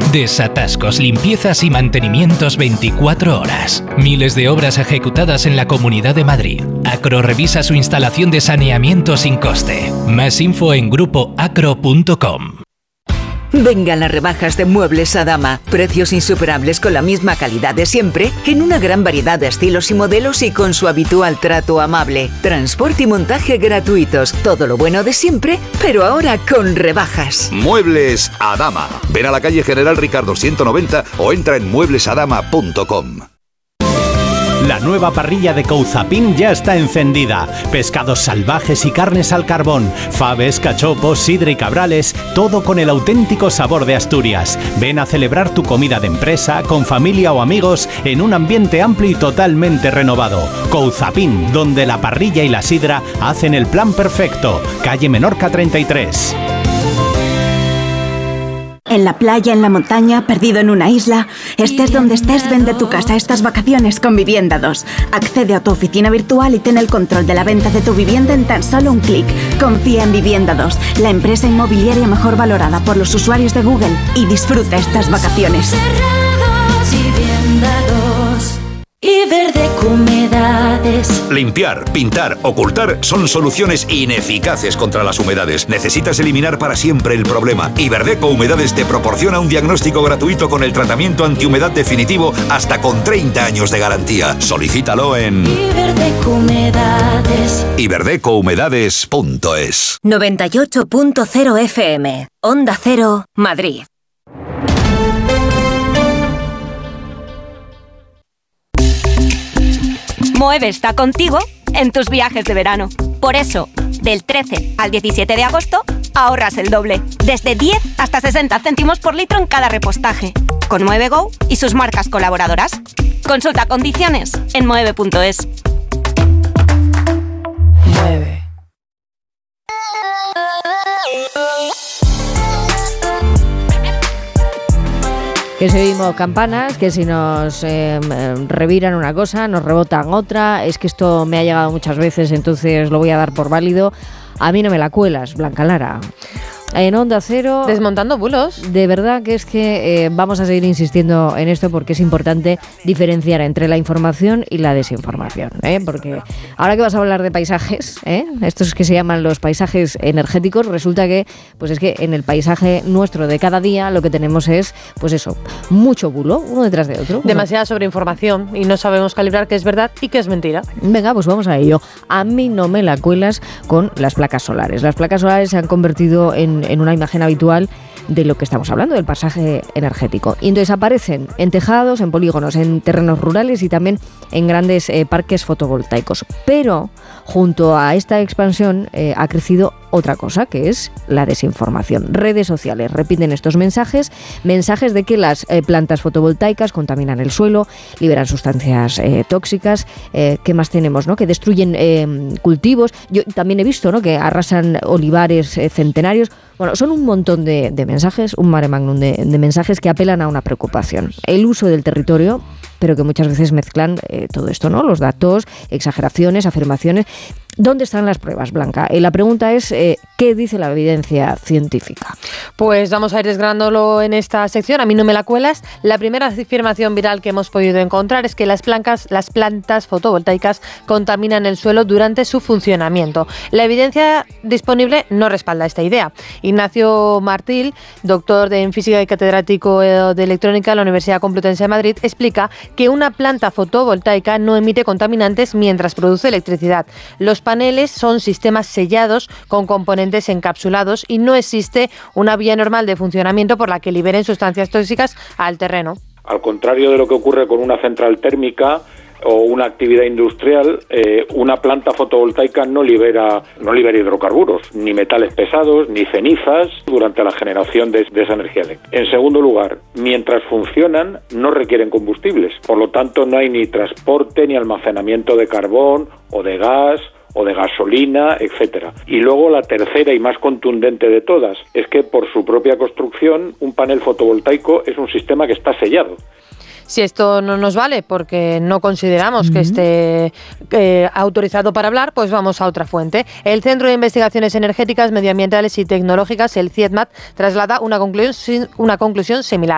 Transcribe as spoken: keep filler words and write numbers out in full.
Desatascos, limpiezas y mantenimientos veinticuatro horas. Miles de obras ejecutadas en la Comunidad de Madrid. Acro revisa su instalación de saneamiento sin coste. Más info en grupo acro punto com. Vengan las rebajas de Muebles Adama. Precios insuperables con la misma calidad de siempre, en una gran variedad de estilos y modelos y con su habitual trato amable. Transporte y montaje gratuitos. Todo lo bueno de siempre, pero ahora con rebajas. Muebles Adama. Ven a la calle General Ricardo ciento noventa o entra en muebles adama punto com. La nueva parrilla de Couzapin ya está encendida. Pescados salvajes y carnes al carbón, faves, cachopos, sidra y cabrales, todo con el auténtico sabor de Asturias. Ven a celebrar tu comida de empresa, con familia o amigos, en un ambiente amplio y totalmente renovado. Couzapin, donde la parrilla y la sidra hacen el plan perfecto. Calle Menorca treinta y tres. En la playa, en la montaña, perdido en una isla, estés donde estés, vende tu casa estas vacaciones con Vivienda dos. Accede a tu oficina virtual y ten el control de la venta de tu vivienda en tan solo un clic. Confía en Vivienda dos, la empresa inmobiliaria mejor valorada por los usuarios de Google, y disfruta estas vacaciones. Iberdeco Humedades. Limpiar, pintar, ocultar son soluciones ineficaces contra las humedades. Necesitas eliminar para siempre el problema. Iberdeco Humedades te proporciona un diagnóstico gratuito con el tratamiento antihumedad definitivo hasta con treinta años de garantía. Solicítalo en Iberdeco Humedades. iberdeco humedades punto es. noventa y ocho punto cero F M. Onda Cero, Madrid. Moeve está contigo en tus viajes de verano. Por eso, del trece al diecisiete de agosto, ahorras el doble. Desde diez hasta sesenta céntimos por litro en cada repostaje. Con Moeve Go y sus marcas colaboradoras. Consulta condiciones en moeve punto es. Mueve. Que si oímos campanas, que si nos eh, reviran una cosa, nos rebotan otra. Es que esto me ha llegado muchas veces, entonces lo voy a dar por válido. A mí no me la cuelas, Blanca Lara. En Onda Cero... Desmontando bulos. De verdad que es que eh, vamos a seguir insistiendo en esto porque es importante diferenciar entre la información y la desinformación, ¿eh? Porque ahora que vas a hablar de paisajes, ¿eh? Estos que se llaman los paisajes energéticos, resulta que pues es que en el paisaje nuestro de cada día lo que tenemos es, pues eso, mucho bulo, uno detrás de otro. Demasiada sobreinformación y no sabemos calibrar qué es verdad y qué es mentira. Venga, pues vamos a ello. A mí no me la cuelas con las placas solares. Las placas solares se han convertido en en una imagen habitual de lo que estamos hablando, del paisaje energético. Y entonces aparecen en tejados, en polígonos, en terrenos rurales y también en grandes eh, parques fotovoltaicos. Pero junto a esta expansión eh, ha crecido otra cosa, que es la desinformación. Redes sociales repiten estos mensajes, mensajes de que las eh, plantas fotovoltaicas contaminan el suelo, liberan sustancias eh, tóxicas, eh, ¿qué más tenemos, no? Que destruyen eh, cultivos. Yo también he visto, ¿no?, que arrasan olivares eh, centenarios. Bueno, son un montón de, de mensajes, un mare magnum de, de mensajes que apelan a una preocupación. El uso del territorio, pero que muchas veces mezclan eh, todo esto, ¿no? Los datos, exageraciones, afirmaciones. ¿Dónde están las pruebas, Blanca? Y la pregunta es, eh, ¿qué dice la evidencia científica? Pues vamos a ir desgranándolo en esta sección. A mí no me la cuelas. La primera afirmación viral que hemos podido encontrar es que las plantas, las plantas fotovoltaicas contaminan el suelo durante su funcionamiento. La evidencia disponible no respalda esta idea. Ignacio Martil, doctor en física y catedrático de electrónica en la Universidad Complutense de Madrid, explica que una planta fotovoltaica no emite contaminantes mientras produce electricidad. Los paneles son sistemas sellados con componentes encapsulados y no existe una vía normal de funcionamiento por la que liberen sustancias tóxicas al terreno. Al contrario de lo que ocurre con una central térmica o una actividad industrial, eh, una planta fotovoltaica no libera no libera hidrocarburos, ni metales pesados, ni cenizas durante la generación de, de esa energía eléctrica. En segundo lugar, mientras funcionan, no requieren combustibles. Por lo tanto, no hay ni transporte ni almacenamiento de carbón o de gas o de gasolina, etcétera. Y luego la tercera y más contundente de todas es que por su propia construcción un panel fotovoltaico es un sistema que está sellado. Si esto no nos vale porque no consideramos uh-huh. que esté eh, autorizado para hablar, pues vamos a otra fuente. El Centro de Investigaciones Energéticas, Medioambientales y Tecnológicas, el CIETMAT, traslada una conclusión, una conclusión similar.